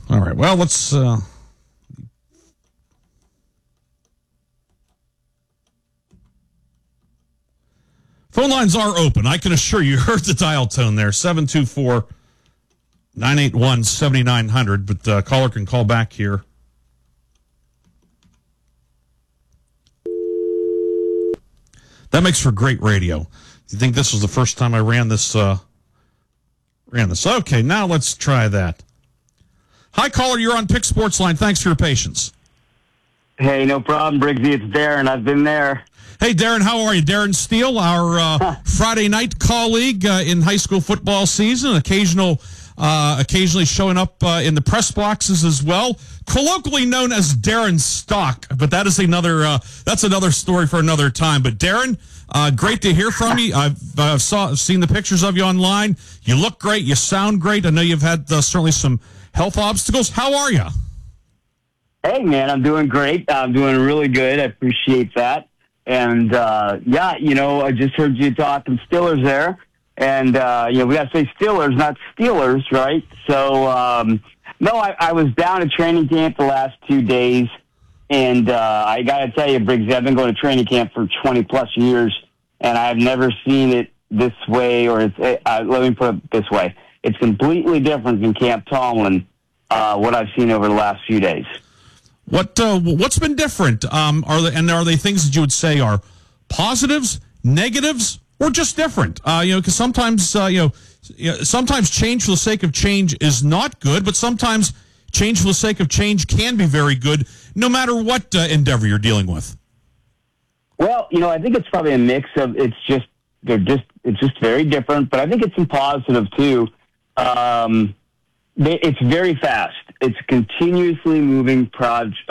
All right. Well, let's. Phone lines are open. I can assure you. Heard the dial tone there, 724-981-7900. But caller can call back here. That makes for great radio. You think this was the first time I ran this? Okay, now let's try that. Hi, caller. You're on Pick Sports Line. Thanks for your patience. Hey, no problem, Briggsy. It's Darren. I've been there. Hey, Darren, how are you? Darren Steele, our Friday night colleague in high school football season, occasionally showing up in the press boxes as well. Colloquially known as Darren Stock, but that is that's another story for another time. But Darren, great to hear from you. I've seen the pictures of you online. You look great. You sound great. I know you've had certainly some health obstacles. How are you? Hey, man, I'm doing great. I'm doing really good. I appreciate that. And, I just heard you talking Steelers there. And, we got to say Steelers, not Steelers, right? So, no, I was down at training camp the last 2 days. And I got to tell you, Briggs, I've been going to training camp for 20-plus years, and I've never seen it this way, let me put it this way. It's completely different than Camp Tomlin, what I've seen over the last few days. What's been different? Are they things that you would say are positives, negatives, or just different? Because sometimes sometimes change for the sake of change is not good, but sometimes change for the sake of change can be very good, no matter what endeavor you're dealing with. Well, I think it's probably a mix of it's just very different, but I think it's some positive too. It's very fast. It's a continuously moving practice.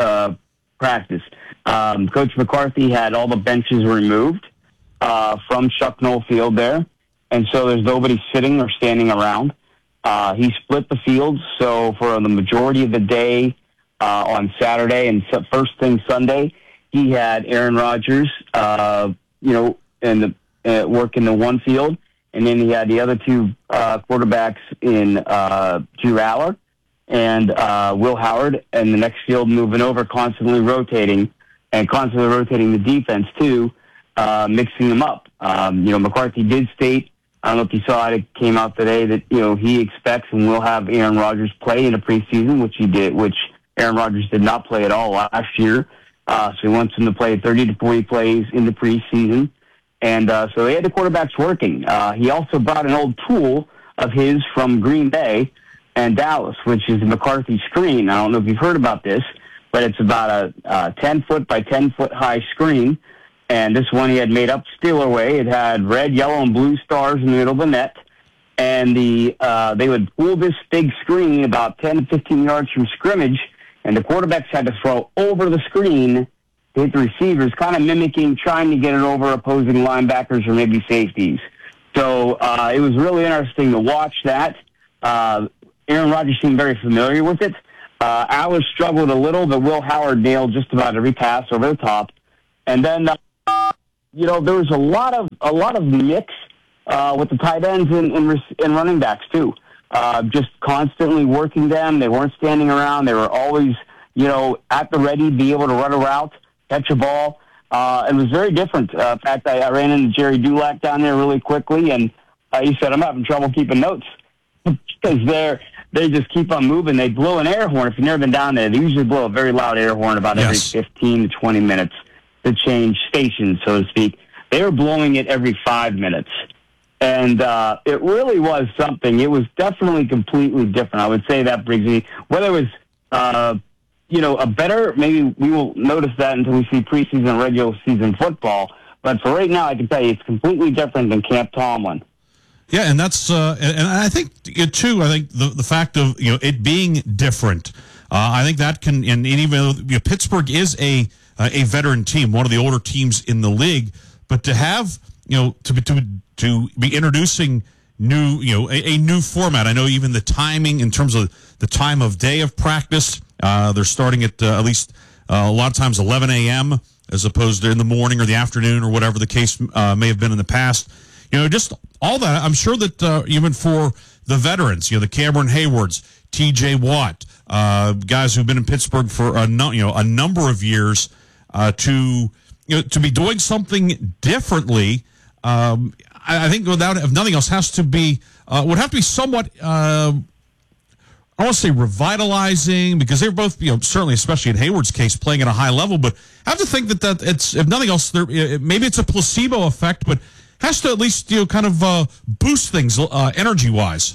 Coach McCarthy had all the benches removed from Chuck Noll Field there, and so there's nobody sitting or standing around. He split the fields, so for the majority of the day on Saturday and first thing Sunday, he had Aaron Rodgers, work in the one field, and then he had the other two quarterbacks in Drew Aller and Will Howard, and the next field moving over, constantly rotating the defense too, mixing them up. McCarthy did state, I don't know if you saw it came out today, that he expects and will have Aaron Rodgers play in the preseason, which he did, which Aaron Rodgers did not play at all last year. So he wants him to play 30 to 40 plays in the preseason. And so they had the quarterbacks working. He also brought an old tool of his from Green Bay and Dallas, which is the McCarthy screen. I don't know if you've heard about this, but it's about a 10-foot by 10-foot high screen. And this one he had made up Steeler way. It had red, yellow, and blue stars in the middle of the net. And they would pull this big screen about 10 to 15 yards from scrimmage, and the quarterbacks had to throw over the screen to hit the receivers, kind of mimicking trying to get it over opposing linebackers or maybe safeties. So it was really interesting to watch that. Aaron Rodgers seemed very familiar with it. Aller struggled a little, but Will Howard nailed just about every pass over the top. And then, there was a lot of mix with the tight ends and running backs too. Just constantly working them. They weren't standing around. They were always, at the ready, be able to run a route, catch a ball. It was very different. In fact, I ran into Jerry Dulac down there really quickly, and he said, I'm having trouble keeping notes because they just keep on moving. They blow an air horn. If you've never been down there, they usually blow a very loud air horn about every 15 to 20 minutes to change stations, so to speak. They were blowing it every 5 minutes. And it really was something. It was definitely completely different. I would say that, Briggsy. Whether it was, a better, maybe we will notice that until we see preseason and regular season football. But for right now, I can tell you it's completely different than Camp Tomlin. Yeah, and that's and I think too. I think the fact of it being different. I think that can, and even though Pittsburgh is a veteran team, one of the older teams in the league, but to have to be introducing new, a new format. I know even the timing in terms of the time of day of practice, they're starting at least a lot of times 11 a.m. as opposed to in the morning or the afternoon or whatever the case may have been in the past. Just all that. I'm sure that even for the veterans, the Cameron Haywards, T.J. Watt, guys who've been in Pittsburgh for a number of years, to be doing something differently. I think if nothing else, would have to be somewhat. I want to say revitalizing, because they're both, certainly, especially in Hayward's case, playing at a high level. But I have to think that it's, if nothing else, maybe it's a placebo effect, but has to at least kind of boost things energy wise.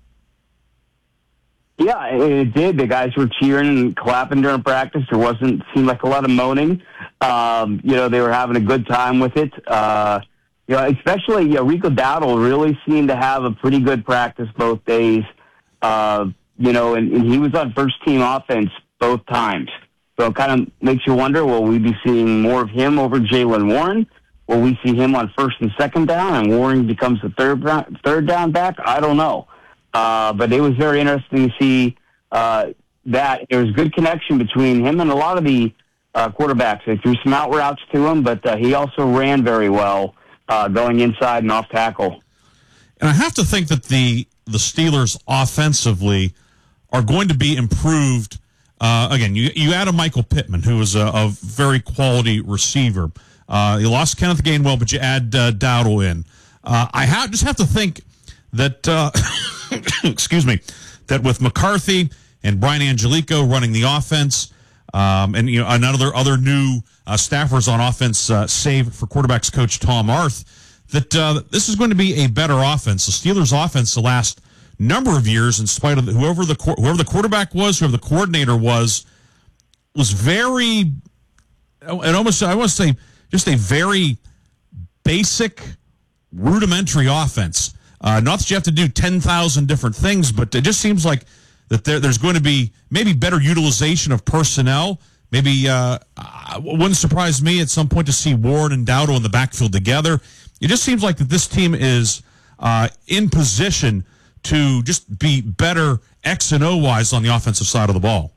Yeah, it did. The guys were cheering and clapping during practice. There seemed like a lot of moaning. They were having a good time with it. Especially Rico Dowdle really seemed to have a pretty good practice both days. And he was on first-team offense both times. So it kind of makes you wonder, will we be seeing more of him over Jaylen Warren? Will we see him on first and second down, and Warren becomes the third down back? I don't know. But it was very interesting to see that there was good connection between him and a lot of the quarterbacks. They threw some out routes to him, but he also ran very well going inside and off tackle. And I have to think that the Steelers offensively are going to be improved. Again, you add a Michael Pittman, who is a very quality receiver. You lost Kenneth Gainwell, but you add Dowdle in. I just have to think that, excuse me, that with McCarthy and Brian Angelico running the offense, and other new staffers on offense, save for quarterbacks coach Tom Arth, that this is going to be a better offense. The Steelers' offense the last number of years, in spite of whoever the quarterback was, whoever the coordinator was very, and almost, I want to say, just a very basic, rudimentary offense. Not that you have to do 10,000 different things, but it just seems like that there's going to be maybe better utilization of personnel. Maybe wouldn't surprise me at some point to see Ward and Dowdle in the backfield together. It just seems like that this team is in position to just be better X and O wise on the offensive side of the ball.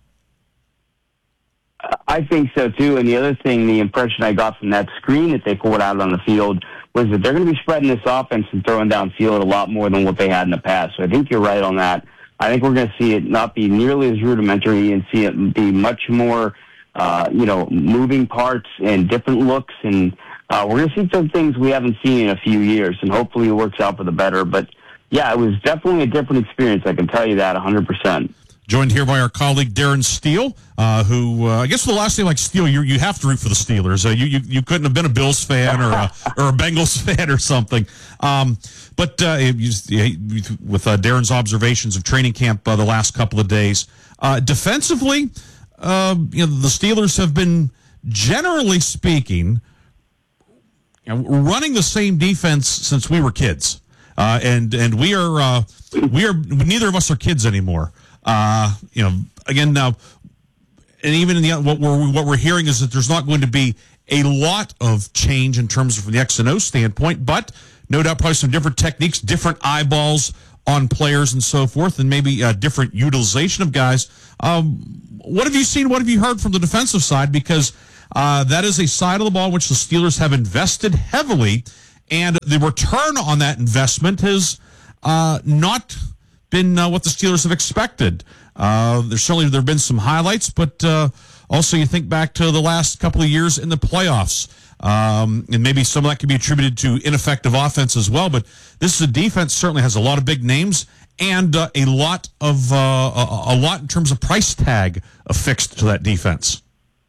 I think so too. And the other thing, the impression I got from that screen that they pulled out on the field was that they're going to be spreading this offense and throwing downfield a lot more than what they had in the past. So I think you're right on that. I think we're going to see it not be nearly as rudimentary and see it be much more, moving parts and different looks. And we're going to see some things we haven't seen in a few years, and hopefully it works out for the better. But yeah, it was definitely a different experience. I can tell you that 100%. Joined here by our colleague Darren Steele, who I guess for the last name like Steele, you have to root for the Steelers. You couldn't have been a Bills fan or a Bengals fan or something. But with Darren's observations of training camp the last couple of days, defensively, the Steelers have been, generally speaking, running the same defense since we were kids, and we are neither of us are kids anymore. Again now, and even in what we're hearing is that there's not going to be a lot of change in terms of from the X and O standpoint, but no doubt probably some different techniques, different eyeballs on players and so forth, and maybe different utilization of guys. What have you seen? What have you heard from the defensive side? Because that is a side of the ball which the Steelers have invested heavily, and the return on that investment has not been what the Steelers have expected. There have been some highlights, but also you think back to the last couple of years in the playoffs, and maybe some of that could be attributed to ineffective offense as well. But this is a defense certainly has a lot of big names and a lot in terms of price tag affixed to that defense.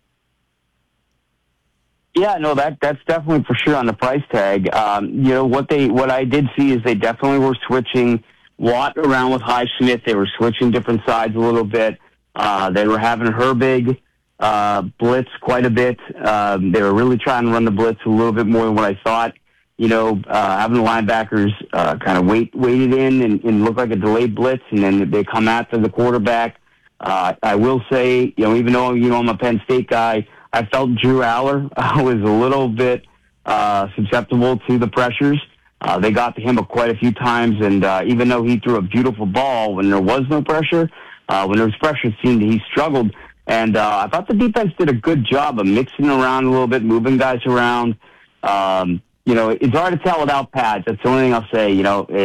Yeah, no, that's definitely for sure on the price tag. What I did see is they definitely were switching Watt around with Highsmith. They were switching different sides a little bit. They were having Herbig blitz quite a bit. They were really trying to run the blitz a little bit more than what I thought. Having the linebackers kind of waited in and look like a delayed blitz, and then they come after the quarterback. I will say, even though I'm a Penn State guy, I felt Drew Aller was a little bit susceptible to the pressures. They got to him quite a few times, and even though he threw a beautiful ball when there was no pressure, when there was pressure, it seemed he struggled. And I thought the defense did a good job of mixing around a little bit, moving guys around. it's hard to tell without pads. That's the only thing I'll say.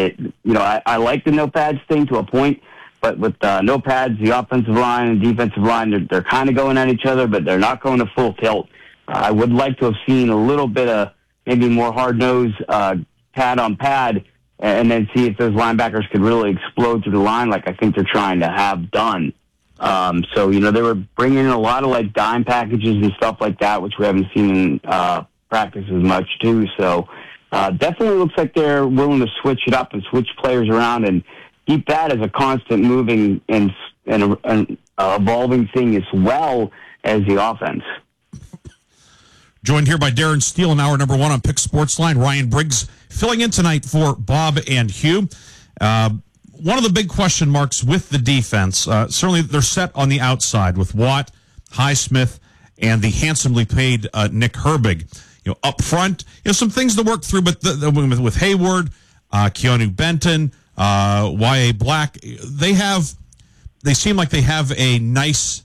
I like the no pads thing to a point, but with no pads, the offensive line and defensive line, they're kind of going at each other, but they're not going to full tilt. I would like to have seen a little bit of maybe more hard-nosed pad on pad, and then see if those linebackers could really explode through the line like I think they're trying to have done. So they were bringing in a lot of like dime packages and stuff like that, which we haven't seen in practice as much too. So definitely looks like they're willing to switch it up and switch players around and keep that as a constant moving and evolving thing as well as the offense. Joined here by Darren Steele in hour number 1 on Pick Sports Line. Ryan Briggs filling in tonight for Bob and Hugh. One of the big question marks with the defense, certainly they're set on the outside with Watt, Highsmith, and the handsomely paid Nick Herbig. Up front, some things to work through, but with Hayward, Keanu Benton, Y.A. Black, they seem like they have a nice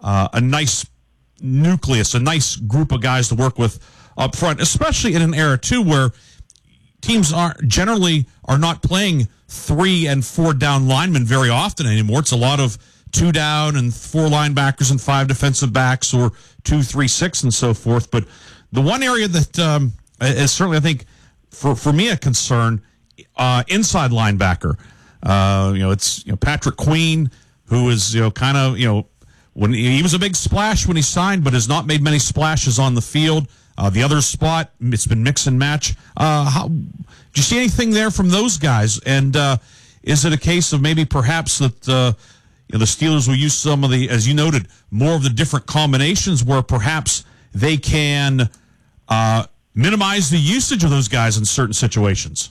nucleus, a nice group of guys to work with up front, especially in an era too where teams are not playing 3 and 4 down linemen very often anymore. It's a lot of 2 down and 4 linebackers and 5 defensive backs, or 2, 3, 6 and so forth. But the one area that is certainly, I think, for me a concern, inside linebacker. It's Patrick Queen, who is when he was a big splash when he signed, but has not made many splashes on the field. The other spot, it's been mix and match. Do you see anything there from those guys? And is it a case of maybe perhaps that the Steelers will use some of the, as you noted, more of the different combinations where perhaps they can minimize the usage of those guys in certain situations?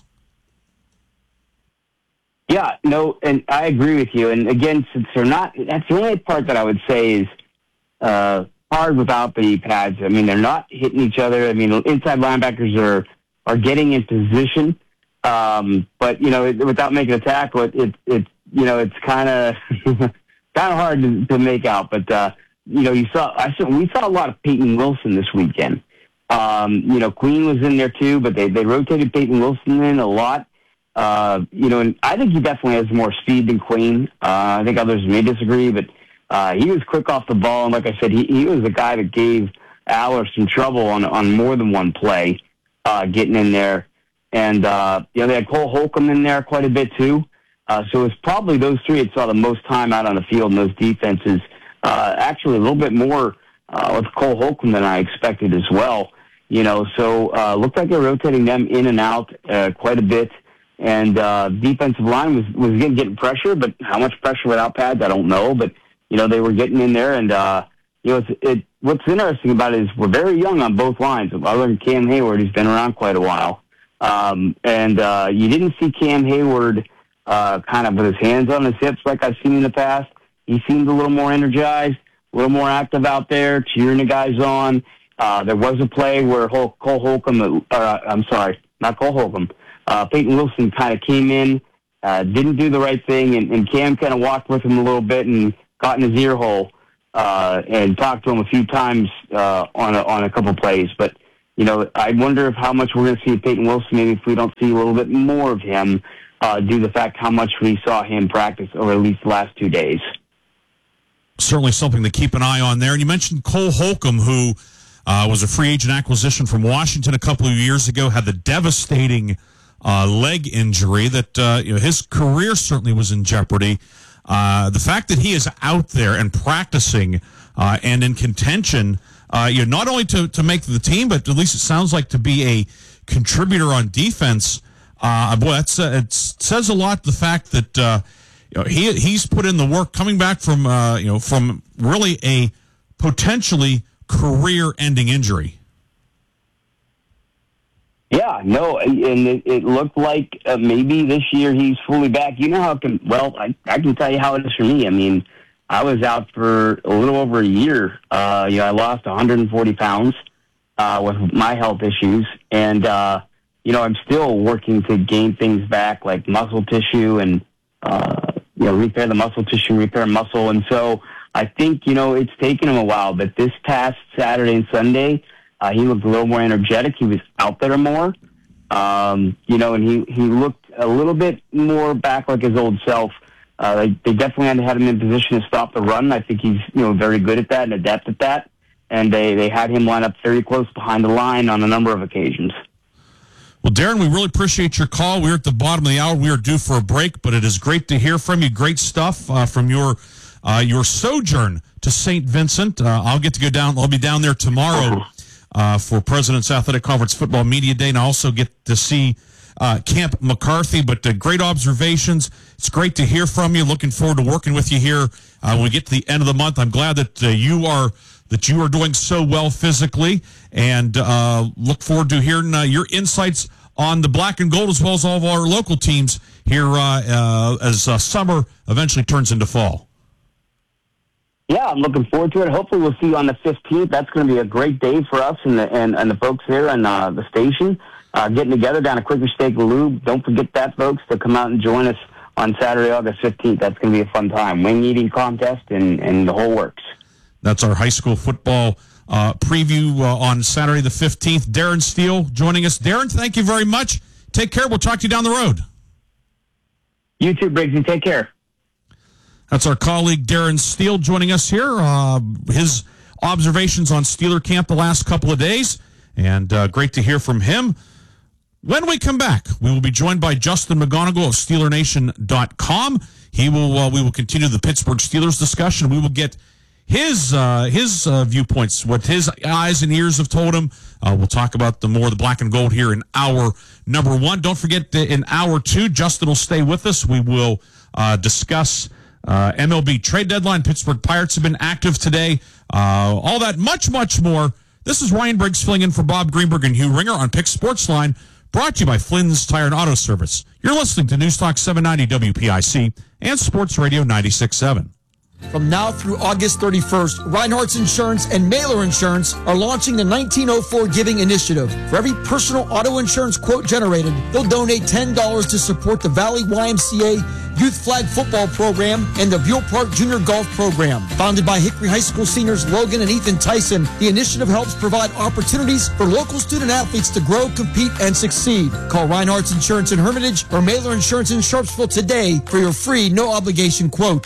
Yeah, no, and I agree with you. And again, since they're not, that's the only part that I would say is hard without the pads. I mean, they're not hitting each other. I mean, inside linebackers are getting in position, but without making a tackle, it's kind of hard to make out. But we saw a lot of Peyton Wilson this weekend. Queen was in there too, but they rotated Peyton Wilson in a lot. And I think he definitely has more speed than Queen. I think others may disagree, but he was quick off the ball, and like I said, he was the guy that gave Aller some trouble on more than one play, getting in there. And they had Cole Holcomb in there quite a bit too. So it's probably those three that saw the most time out on the field in those defenses. Actually, a little bit more with Cole Holcomb than I expected as well. So looked like they're rotating them in and out quite a bit. And defensive line was getting pressure, but how much pressure without pads, I don't know. But, they were getting in there. And, what's interesting about it is we're very young on both lines. Other than Cam Hayward, who's been around quite a while. And you didn't see Cam Hayward kind of with his hands on his hips like I've seen in the past. He seemed a little more energized, a little more active out there, cheering the guys on. There was a play where Cole Holcomb, not Cole Holcomb, Peyton Wilson kind of came in, didn't do the right thing, and Cam kind of walked with him a little bit and got in his ear hole and talked to him a few times on a couple plays. But, I wonder how much we're going to see Peyton Wilson, maybe if we don't see a little bit more of him due to the fact how much we saw him practice over at least the last 2 days. Certainly something to keep an eye on there. And you mentioned Cole Holcomb, who was a free agent acquisition from Washington a couple of years ago, had the devastating leg injury that his career certainly was in jeopardy. The fact that he is out there and practicing and in contention, not only to make the team, but at least it sounds like to be a contributor on defense. It says a lot. The fact that he's put in the work, coming back from from really a potentially career-ending injury. Yeah, no, and it looked like maybe this year he's fully back. You know how I can tell you how it is for me. I mean, I was out for a little over a year. I lost 140 pounds with my health issues, and I'm still working to gain things back, like muscle tissue and repair the muscle tissue, repair muscle. And so I think it's taken him a while, but this past Saturday and Sunday, he looked a little more energetic. He was out there more. And he looked a little bit more back like his old self. They definitely had him in position to stop the run. I think he's very good at that and adept at that. And they had him line up very close behind the line on a number of occasions. Well, Darren, we really appreciate your call. We're at the bottom of the hour. We are due for a break, but it is great to hear from you. Great stuff from your sojourn to St. Vincent. I'll get to go down. I'll be down there tomorrow for President's Athletic Conference Football Media Day, and I also get to see Camp McCarthy. But great observations. It's great to hear from you. Looking forward to working with you here when we get to the end of the month. I'm glad that you are doing so well physically, and look forward to hearing your insights on the black and gold as well as all of our local teams here as summer eventually turns into fall. Yeah, I'm looking forward to it. Hopefully we'll see you on the 15th. That's going to be a great day for us and the folks here and the station getting together down at Quaker Steak and Lube. Don't forget that, folks, to come out and join us on Saturday, August 15th. That's going to be a fun time. Wing eating contest and the whole works. That's our high school football preview on Saturday the 15th. Darren Steele joining us. Darren, thank you very much. Take care. We'll talk to you down the road. You too, Briggsy. Take care. That's our colleague Darren Steele joining us here. His observations on Steeler camp the last couple of days, and great to hear from him. When we come back, we will be joined by Justin McGonigal of SteelerNation.com. We will continue the Pittsburgh Steelers discussion. We will get his viewpoints, what his eyes and ears have told him. We'll talk about the black and gold here in hour number 1. Don't forget, in hour 2, Justin will stay with us. We will discuss MLB trade deadline. Pittsburgh Pirates have been active today. All that, much, much more. This is Ryan Briggs filling in for Bob Greenberg and Hugh Ringer on Pick Sportsline, brought to you by Flynn's Tire and Auto Service. You're listening to News Talk 790 WPIC and Sports Radio 96.7. From now through August 31st, Reinhardt's Insurance and Mailer Insurance are launching the 1904 Giving Initiative. For every personal auto insurance quote generated, they'll donate $10 to support the Valley YMCA Youth Flag Football Program and the Buell Park Junior Golf Program. Founded by Hickory High School seniors Logan and Ethan Tyson, the initiative helps provide opportunities for local student athletes to grow, compete, and succeed. Call Reinhardt's Insurance in Hermitage or Mailer Insurance in Sharpsville today for your free, no-obligation quote.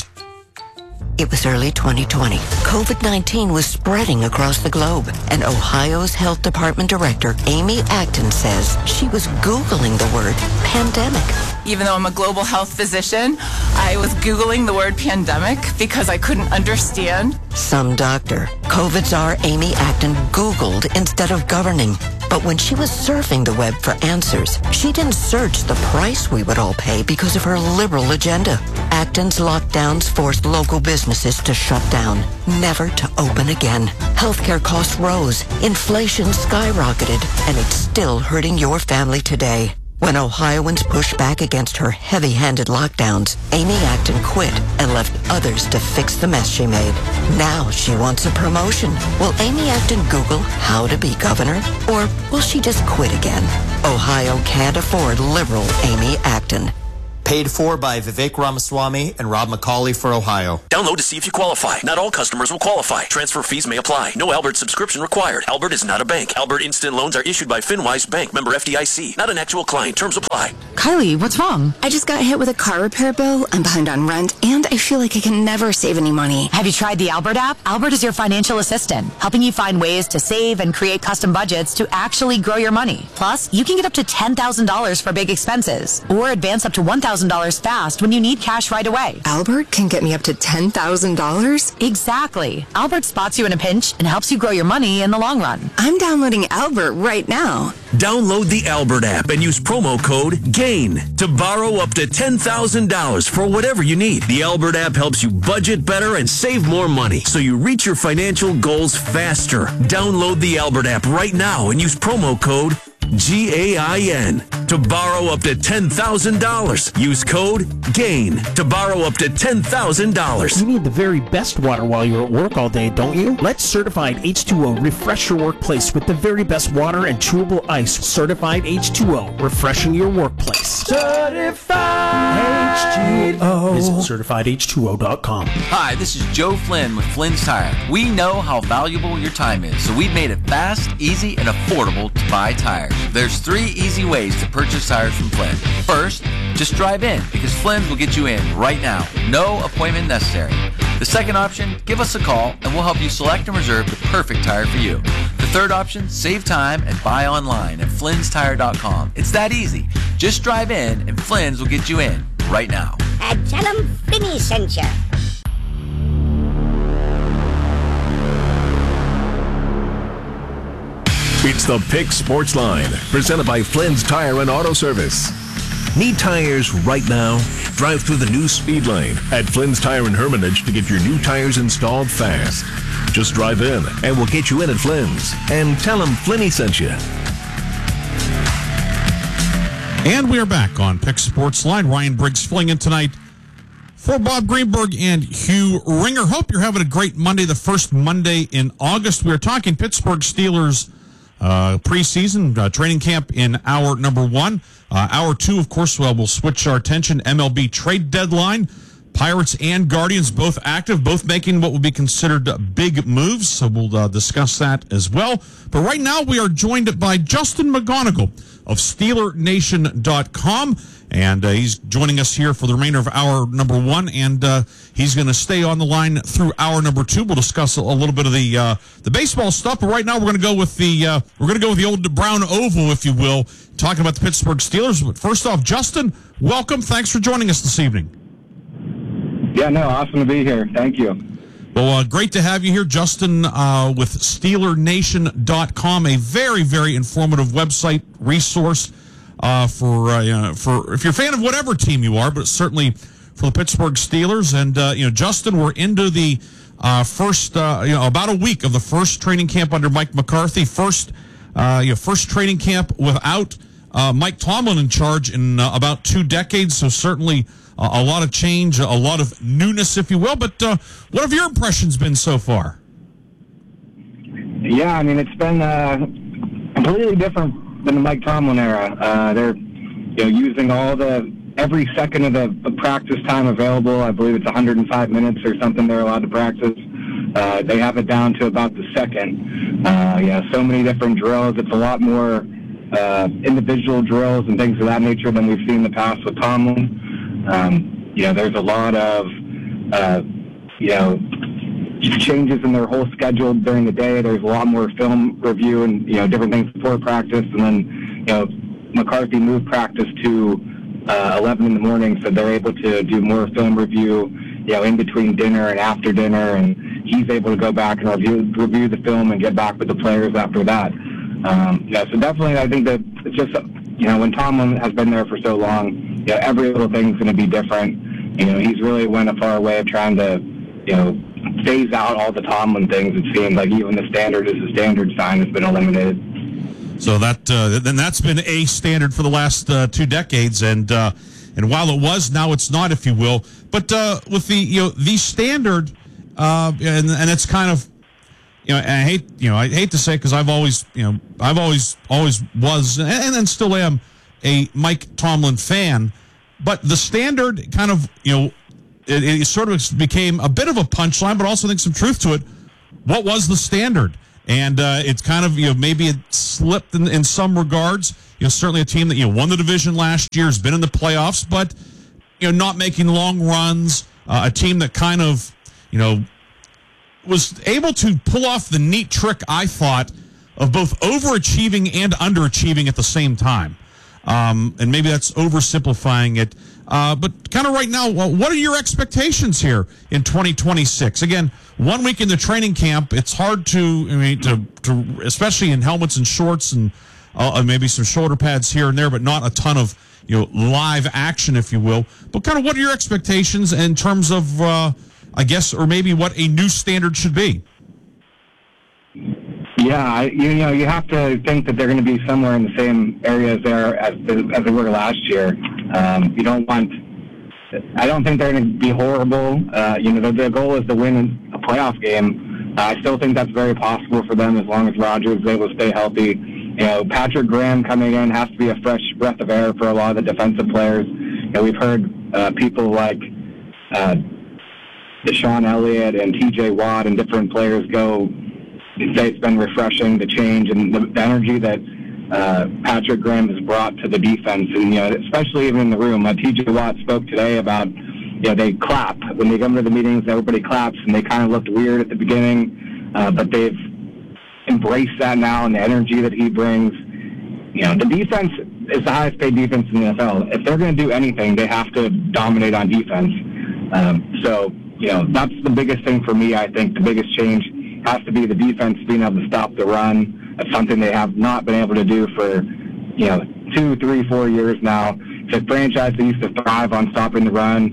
It was early 2020. COVID-19 was spreading across the globe, and Ohio's Health Department Director, Amy Acton, says she was Googling the word pandemic. Even though I'm a global health physician, I was Googling the word pandemic because I couldn't understand. Some doctor, COVID czar Amy Acton Googled instead of governing. But when she was surfing the web for answers, she didn't search the price we would all pay because of her liberal agenda. Acton's lockdowns forced local businesses to shut down, never to open again. Healthcare costs rose, inflation skyrocketed, and it's still hurting your family today. When Ohioans pushed back against her heavy-handed lockdowns, Amy Acton quit and left others to fix the mess she made. Now she wants a promotion. Will Amy Acton Google how to be governor? Or will she just quit again? Ohio can't afford liberal Amy Acton. Paid for by Vivek Ramaswamy and Rob McCauley for Ohio. Download to see if you qualify. Not all customers will qualify. Transfer fees may apply. No Albert subscription required. Albert is not a bank. Albert Instant Loans are issued by FinWise Bank, member FDIC. Not an actual client. Terms apply. Kylie, what's wrong? I just got hit with a car repair bill. I'm behind on rent, and I feel like I can never save any money. Have you tried the Albert app? Albert is your financial assistant, helping you find ways to save and create custom budgets to actually grow your money. Plus, you can get up to $10,000 for big expenses, or advance up to $1,000 fast when you need cash right away. Albert can get me up to $10,000? Exactly. Albert spots you in a pinch and helps you grow your money in the long run. I'm downloading Albert right now. Download the Albert app and use promo code GAIN to borrow up to $10,000 for whatever you need. The Albert app helps you budget better and save more money so you reach your financial goals faster. Download the Albert app right now and use promo code GAIN to borrow up to $10,000. Use code GAIN to borrow up to $10,000. You need the very best water while you're at work all day, don't you? Let Certified H2O refresh your workplace with the very best water and chewable ice. Certified H2O, refreshing your workplace. Certified H2O. Visit CertifiedH2O.com. Hi, this is Joe Flynn with Flynn's Tire. We know how valuable your time is, so we've made it fast, easy, and affordable to buy tires. There's 3 easy ways to purchase tires from Flynn. First, just drive in, because Flynn's will get you in right now. No appointment necessary. The second option, give us a call and we'll help you select and reserve the perfect tire for you. The third option, save time and buy online at flynnstire.com. It's that easy. Just drive in and Flynn's will get you in right now. Tell them Finny sent you. It's the Pick Sports Line, presented by Flynn's Tire and Auto Service. Need tires right now? Drive through the new speed lane at Flynn's Tire and Hermitage to get your new tires installed fast. Just drive in and we'll get you in at Flynn's. And tell them Flinny sent you. And we are back on Pick Sports Line. Ryan Briggs filling in tonight for Bob Greenberg and Hugh Ringer. Hope you're having a great Monday, the first Monday in August. We are talking Pittsburgh Steelers preseason training camp in hour number 1. Hour 2, of course, we'll switch our attention. MLB trade deadline. Pirates and Guardians both active, both making what would be considered big moves. So we'll discuss that as well. But right now we are joined by Justin McGonigal of SteelerNation.com. And he's joining us here for the remainder of hour number 1, and he's going to stay on the line through hour number 2. We'll discuss a little bit of the baseball stuff, but right now we're going to go with the old brown oval, if you will, talking about the Pittsburgh Steelers. But first off, Justin, welcome. Thanks for joining us this evening. Yeah, no, awesome to be here. Thank you. Well, great to have you here, Justin, with SteelerNation.com, a very, very informative website resource. For if you're a fan of whatever team you are, but certainly for the Pittsburgh Steelers. And Justin, we're into the first about a week of the first training camp under Mike McCarthy. First training camp without Mike Tomlin in charge in about 2 decades. So certainly a lot of change, a lot of newness, if you will. But what have your impressions been so far? Yeah, I mean, it's been completely different than the Mike Tomlin era. They're using every second of the practice time available. I believe it's 105 minutes or something they're allowed to practice. They have it down to about the second. So many different drills. It's a lot more individual drills and things of that nature than we've seen in the past with Tomlin. There's a lot of changes in their whole schedule during the day. There's a lot more film review and different things before practice, and then McCarthy moved practice to 11 in the morning, so they're able to do more film review in between dinner and after dinner, and he's able to go back and review the film and get back with the players after that. So definitely I think that it's just when Tomlin has been there for so long, every little thing's going to be different. He's really went a far way of trying to phase out all the Tomlin things. It seems like even the standard sign has been eliminated. So that's been a standard for the last 2 decades, and while it was, now it's not, if you will. But with the standard, and it's kind of I hate to say it because I've always was and still am a Mike Tomlin fan, but the standard kind of It sort of became a bit of a punchline, but also I think some truth to it. What was the standard? And it's kind of, maybe it slipped in some regards. Certainly a team that, won the division last year, has been in the playoffs, but, not making long runs. A team that kind of, was able to pull off the neat trick, I thought, of both overachieving and underachieving at the same time. And maybe that's oversimplifying it. But kind of right now, what are your expectations here in 2026? Again, 1 week in the training camp, it's hard to especially in helmets and shorts and maybe some shoulder pads here and there, but not a ton of live action, if you will. But kind of what are your expectations in terms of, I guess, or maybe what a new standard should be? Yeah, you have to think that they're going to be somewhere in the same areas there as they were last year. I don't think they're going to be horrible. Their goal is to win a playoff game. I still think that's very possible for them as long as Rodgers is able to stay healthy. Patrick Graham coming in has to be a fresh breath of air for a lot of the defensive players. We've heard people like Deshaun Elliott and T.J. Watt and different players go and say it's been refreshing, the change and the energy that Patrick Graham has brought to the defense, and especially even in the room. T.J. Watt spoke today about they clap when they come to the meetings. Everybody claps, and they kind of looked weird at the beginning, but they've embraced that now, and the energy that he brings. The defense is the highest paid defense in the NFL. If they're going to do anything, they have to dominate on defense. So that's the biggest thing for me. I think the biggest change has to be the defense being able to stop the run. That's something they have not been able to do for 2, 3, 4 years now. It's a franchise that used to thrive on stopping the run.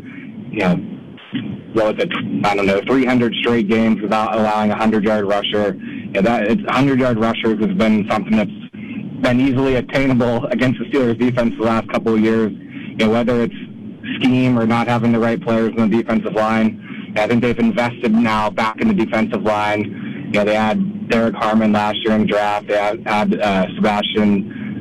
300 straight games without allowing a 100-yard rusher. 100-yard rushers has been something that's been easily attainable against the Steelers defense the last couple of years. Whether it's scheme or not having the right players on the defensive line. I think they've invested now back in the defensive line. They had Derek Harmon last year in the draft. They had Sebastian,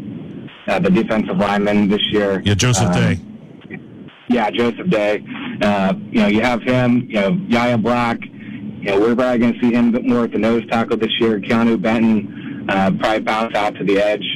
the defensive lineman this year. Yeah, Joseph Day. Yeah, Joseph Day. You have him, Yaya Black. We're probably going to see him more at the nose tackle this year. Keanu Benton probably bounce out to the edge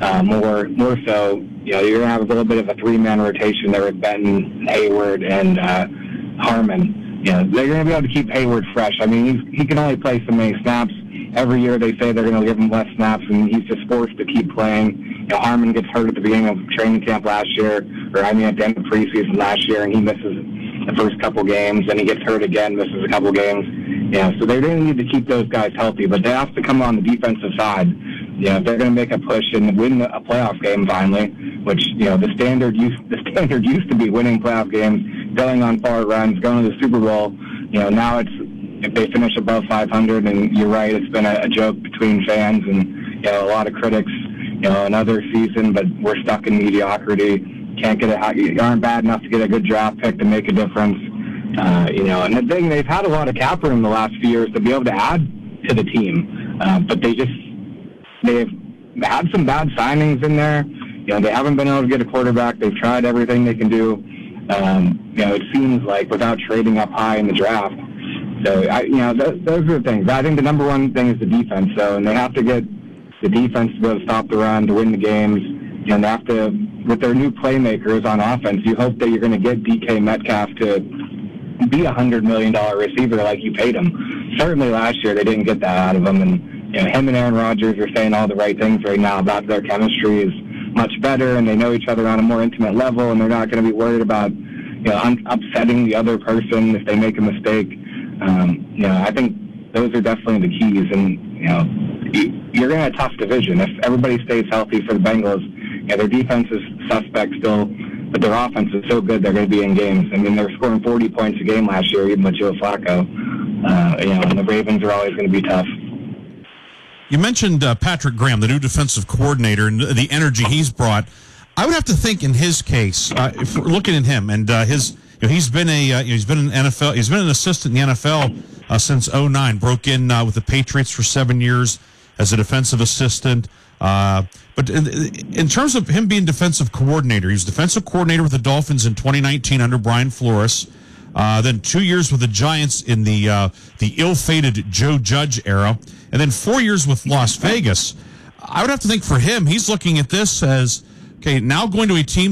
more so. You're going to have a little bit of a three-man rotation there with Benton, Hayward, and Harmon. They're going to be able to keep Hayward fresh. I mean, he can only play so many snaps. Every year they say they're going to give him less snaps, and he's just forced to keep playing. Harmon gets hurt at the beginning of training camp last year, at the end of preseason last year, and he misses the first couple games. Then he gets hurt again, misses a couple games. So they really need to keep those guys healthy, but they have to come on the defensive side. If they're going to make a push and win a playoff game finally, which the standard used to be winning playoff games, going on far runs, going to the Super Bowl. Now it's if they finish above 500, and you're right, it's been a joke between fans and a lot of critics. Another season, but we're stuck in mediocrity. You aren't bad enough to get a good draft pick to make a difference. And the thing, they've had a lot of cap room the last few years to be able to add to the team, but they've had some bad signings in there. They haven't been able to get a quarterback. They've tried everything they can do. It seems like without trading up high in the draft. So those are the things. I think the number one thing is the defense. And they have to get the defense to be able to stop the run, to win the games. And they have to, with their new playmakers on offense, you hope that you're going to get DK Metcalf to be a $100 million receiver like you paid him. Certainly last year they didn't get that out of him, and him and Aaron Rodgers are saying all the right things right now about their chemistry is much better, and they know each other on a more intimate level, and they're not going to be worried about upsetting the other person if they make a mistake. I think those are definitely the keys, and you're in a tough division. If everybody stays healthy for the Bengals, their defense is suspect still, but their offense is so good they're going to be in games. I mean, they were scoring 40 points a game last year, even with Joe Flacco. And the Ravens are always going to be tough. You mentioned Patrick Graham, the new defensive coordinator, and the energy he's brought. I would have to think in his case, if we're looking at him and he's been an NFL, he's been an assistant in the NFL since 2009. Broke in with the Patriots for 7 years as a defensive assistant. But in terms of him being defensive coordinator, he was defensive coordinator with the Dolphins in 2019 under Brian Flores. Then 2 years with the Giants in the ill-fated Joe Judge era, and then 4 years with Las Vegas. I would have to think for him, he's looking at this as, okay, now going to a team